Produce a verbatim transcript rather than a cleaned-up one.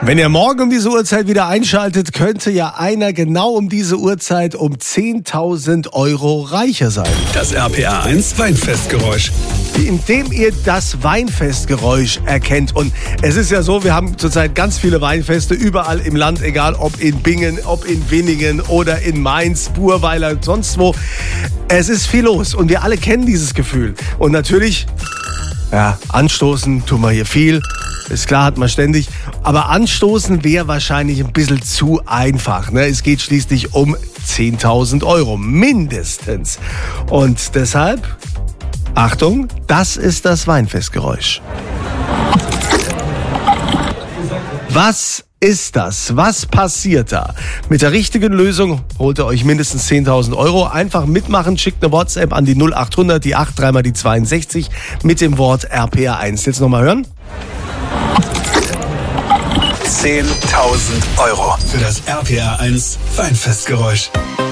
Wenn ihr morgen um diese Uhrzeit wieder einschaltet, könnte ja einer genau um diese Uhrzeit um zehntausend Euro reicher sein. Das R P R eins Weinfestgeräusch. Indem ihr das Weinfestgeräusch erkennt. Und es ist ja so, wir haben zurzeit ganz viele Weinfeste überall im Land, egal ob in Bingen, ob in Winningen oder in Mainz, Burweiler, sonst wo. Es ist viel los und wir alle kennen dieses Gefühl. Und natürlich, ja, anstoßen tun wir hier viel. Ist klar, hat man ständig. Aber anstoßen wäre wahrscheinlich ein bisschen zu einfach. Ne? Es geht schließlich um zehntausend Euro, mindestens. Und deshalb, Achtung, das ist das Weinfestgeräusch. Was ist das? Was passiert da? Mit der richtigen Lösung holt ihr euch mindestens zehntausend Euro. Einfach mitmachen, schickt eine WhatsApp an die null achthundert, die acht, dreimal die zweiundsechzig mit dem Wort R P R eins. Jetzt nochmal hören. zehntausend Euro für das R P R eins Weinfestgeräusch.